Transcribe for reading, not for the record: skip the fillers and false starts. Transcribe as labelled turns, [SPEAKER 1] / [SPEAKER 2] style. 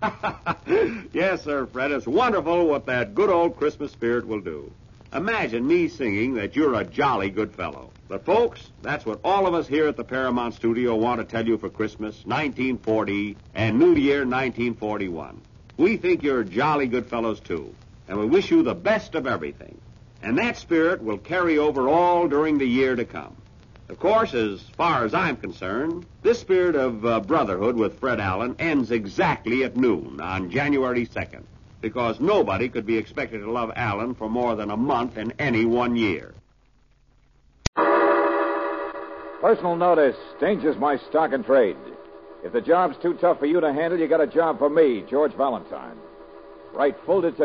[SPEAKER 1] Yes, sir, Fred. It's wonderful what that good old Christmas spirit will do. Imagine me singing that you're a jolly good fellow. But, folks, that's what all of us here at the Paramount Studio want to tell you for Christmas 1940 and New Year 1941. We think you're jolly good fellows, too, and we wish you the best of everything. And that spirit will carry over all during the year to come. Of course, as far as I'm concerned, this spirit of brotherhood with Fred Allen ends exactly at noon on January 2nd, because nobody could be expected to love Allen for more than a month in any 1 year.
[SPEAKER 2] Personal notice, danger's my stock and trade. If the job's too tough for you to handle, you got a job for me, George Valentine. Write full details.